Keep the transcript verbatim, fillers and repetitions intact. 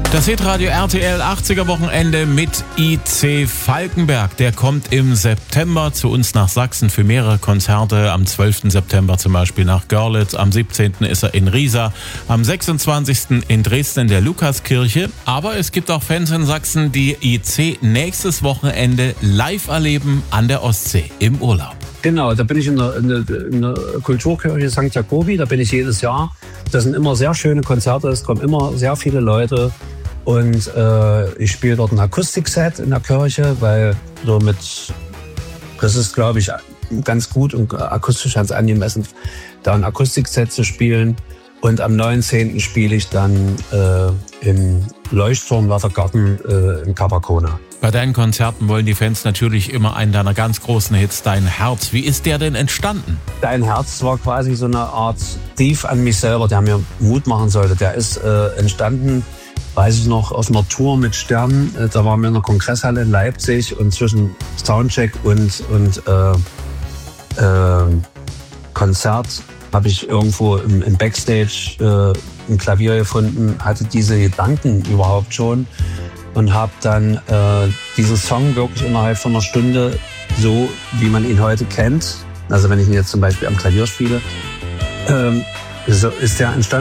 Das Hitradio R T L achtziger Wochenende mit I C Falkenberg. Der kommt im September zu uns nach Sachsen für mehrere Konzerte. Am zwölften September zum Beispiel nach Görlitz. Am siebzehnten ist er in Riesa. Am sechsundzwanzigsten in Dresden in der Lukaskirche. Aber es gibt auch Fans in Sachsen, die I C nächstes Wochenende live erleben an der Ostsee im Urlaub. Genau, da bin ich in der, in der, in der Kulturkirche Sankt Jakobi. Da bin ich jedes Jahr. Das sind immer sehr schöne Konzerte. Es kommen immer sehr viele Leute. Und äh, ich spiele dort ein Akustikset in der Kirche, weil so mit, das ist, glaube ich, ganz gut und akustisch ganz angemessen, da ein Akustikset zu spielen. Und am neunzehnten spiele ich dann äh, im Leuchtturmwärter Garten äh, in Capacona. Bei deinen Konzerten wollen die Fans natürlich immer einen deiner ganz großen Hits, Dein Herz. Wie ist der denn entstanden? Dein Herz war quasi so eine Art Brief an mich selber, der mir Mut machen sollte. Der ist äh, entstanden, weiß ich noch, aus einer Tour mit Sternen. Da waren wir in der Kongresshalle in Leipzig und zwischen Soundcheck und, und äh, äh, Konzert habe ich irgendwo im, im Backstage äh, ein Klavier gefunden, hatte diese Gedanken überhaupt schon und habe dann äh, diesen Song wirklich innerhalb von einer Stunde, so wie man ihn heute kennt, also wenn ich ihn jetzt zum Beispiel am Klavier spiele, äh, so ist der entstanden.